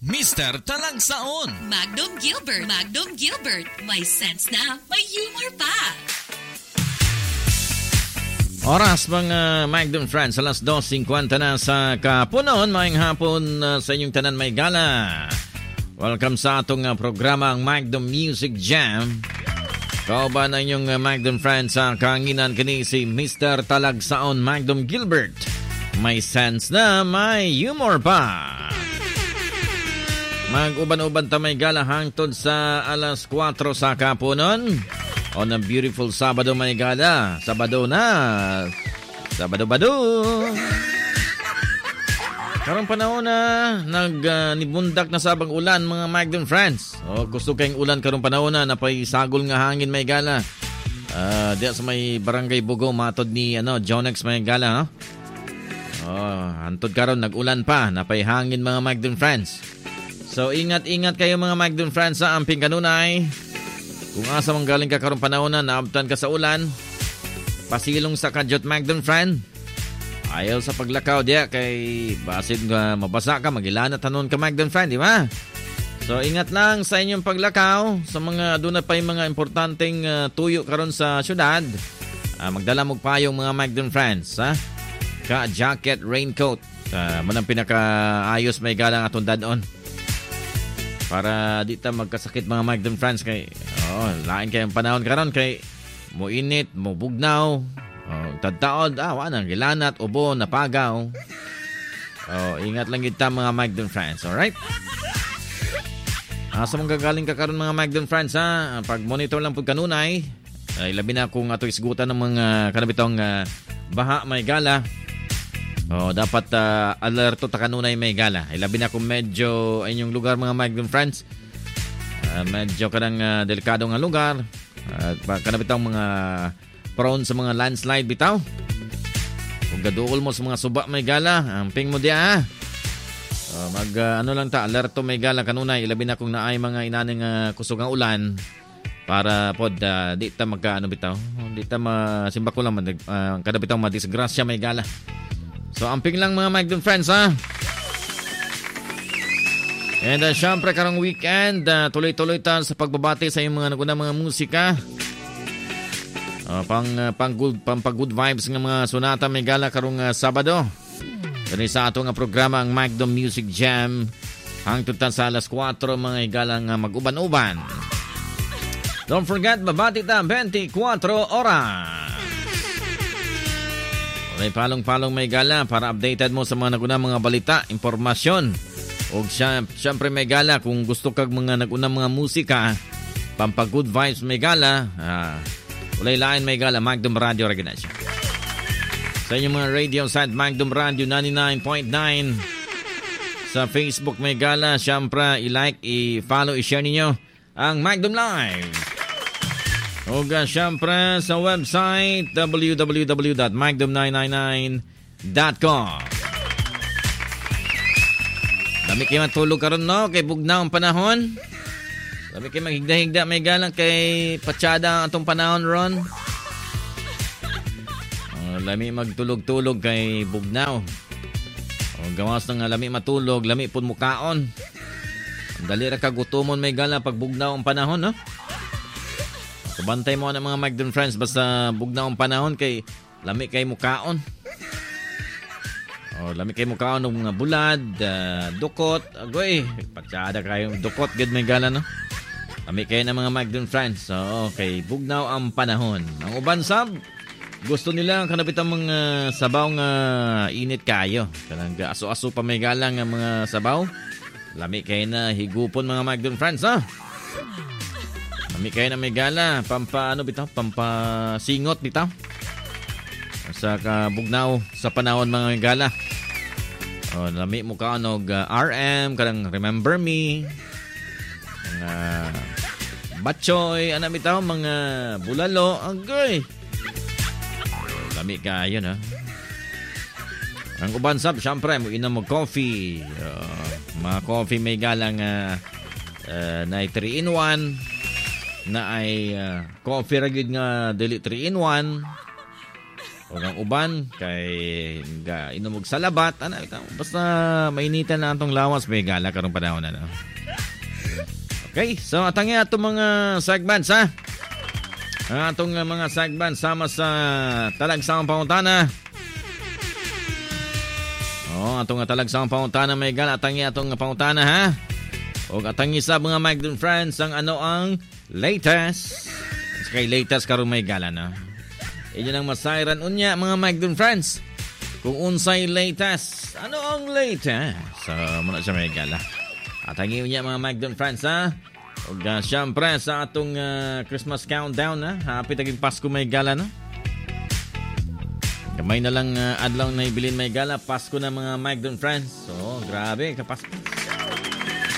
Mr. Talagsaon. Magnum Gilbert. Magnum Gilbert. May sense na, may humor pa. Oras mga Magnum friends, alas 2:50 na sa kapunon. Maayong hapon sa inyong tanan may gala. Welcome sa atong programa ang Magnum Music Jam. Kauban na inyong Magnum friends sa kaanginan kini si Mr. Talagsaon Magnum Gilbert. May sense na, may humor pa. Mag-uban-uban ta may gala hangtod sa alas 4 sa kapunon. On a beautiful Sabado may gala. Sabado na. Sabado-bado. Karong panahon na nibundak na sabang ulan mga Magnum friends. Gusto kayong ulan karong panahon na napaisagol nga hangin may gala. Diya sa may barangay Bugo matod ni Jonex may gala. Antod karon nag-ulan pa, napaihangin mga Magnum friends. So ingat-ingat kayo mga Magnum friends sa amping kanunay. Kung asa mang galing ka karong panahon na naabtan ka sa ulan, pasilong sa kadyot Magnum friend. Ayaw sa paglakaw diya kay basid nga mabasa ka, magilana tanon ka Magnum friend, di ba? So ingat lang sa inyong paglakaw sa mga aduna pa yung mga importanteng tuyo karon sa syudad. Magdala mo payong mga Magnum friends, ha? Ka jacket, raincoat. Manang pinakaayos may galang atong dadon. Para di ta magkasakit mga Magnum friends kay lain kayong panahon karon kay mo init, mo bugnaw, tadtaod, wala gilanat, ubo, napagaw. Ingat lang kita mga Magnum friends, alright? Asa mong gagaling ka karon mga Magnum friends ha? Pag monitor lang pud kanunay, labi na kung ato isgutan ng mga kanabitong baha may gala. Dapat alerto ta kanunay may gala. Ilabi na kung medyo inyong lugar mga Magnum friends. Medyo kanang delikado nga lugar. Kana bitaw mga prone sa mga landslide bitaw. Kung gaduol mo sa mga suba may gala, amping mo diya. Lang ta, alerto may gala kanunay. Ilabi na kung naay mga inaning kusog ang ulan. Para pod di ta bitaw. Di ta masimba ko lang kada bitaw madisgrasya may gala. So, amping lang mga Magnum friends, ha? And syempre, karong weekend, tuloy-tuloy tayo sa pagbabati sa iyong mga nagunang mga musika. Pang-good vibes ng mga sonata may gala karong Sabado. Ganun sa ato nga programa, ang Magnum Music Jam. Hangtod ta sa alas 4, mga igalang mag-uban-uban. Don't forget, babati ta 24 oras. May palong-palong may gala para updated mo sa mga nagunang mga balita, impormasyon. O syempre may gala kung gusto kag mga nagunang mga musika, pampag-good vibes may gala. Ulay lain may gala, Magnum Radio Organization. Sa inyong mga radio site, Magnum Radio 99.9. Sa Facebook may gala, syempre i-like, i-follow, i-share ninyo ang Magnum Live. O syempre sa website www.magnum999.com. Dami kayo matulog karon no kay bugnaw ang panahon. Dami kayo maghigda-higda may galang kay patsada ang atong panahon ron. Lami magtulog-tulog kay bugnaw. Gawas ng lami matulog, lami pud mukaon. Dali ra kagutomon may gala pag bugnaw ang panahon no. Kabantay mo ng mga Magnum friends basta bugnaw ang panahon kay lami kay mukaon. Lami kay mukaon ng mga bulad, dukot, agoy, patsada kayong dukot gid may gala no. Lami kay na mga Magnum friends. So okay, bugnaw ang panahon. Ang uban sab gusto nila ang kanapitang mga sabaw nga init kayo. Kanang aso-aso pa may gala nga mga sabaw. Lami kay na higupon mga Magnum friends ha. Lami kayo na may gala, pampasingot bitaw. Sa kabugnaw sa panahon mga may gala. Lami mo ka RM, kadang Remember Me. Mga batchoy, bitaw, mga bulalo, agoy. Lami kayo na. Ang uban sab, syempre, mo inom mo coffee. Mga coffee may galang na 3-in-1. Na ay coffee ragid nga dili 3-in-1. O ang uban kay inumog sa labat, ana basta mainitan na atong lawas may gala karong panahon na. No? Okay, so atangi ato mga segments ha. Ang atong mga segments sama sa Talagsaong Pangutana. Atong Talagsaong Pangutana may gala atangi atong pangutana ha. O atangi sa mga Magdon friends ang ano ang latest. Kay latest karong may gala na. Inyo nang masayran unya mga Magdon friends. Kung unsay latest, ano ang latest? So, muna siya may gala. At hangin unya mga Magdon friends ha. O syempre sa atong Christmas countdown ha. Happy taging Pasko may gala no. Kamay na lang adlaw na ibilin may gala. Pasko na mga Magdon friends. So, grabe kapasko.